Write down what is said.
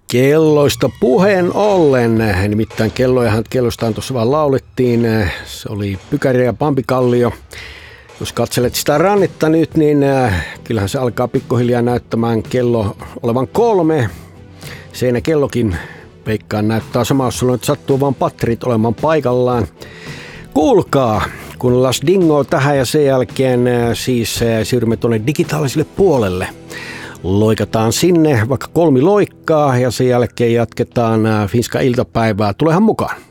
Kelloista puheen ollen, nimittäin kellostaan tuossa vaan laulettiin, se oli Pykäri ja Pampikallio. Jos katselet sitä rannetta nyt, niin kyllähän se alkaa pikkuhiljaa näyttämään kello olevan 3. Seinäkellokin veikkaan näyttää samaa, jos sulla nyt sattuu vaan patterit olemaan paikallaan. Kuulkaa, kun Las Dingo tähän ja sen jälkeen siis siirrymme tuonne digitaaliselle puolelle. Loikataan sinne vaikka 3 loikkaa ja sen jälkeen jatketaan Finska iltapäivää. Tulehan mukaan.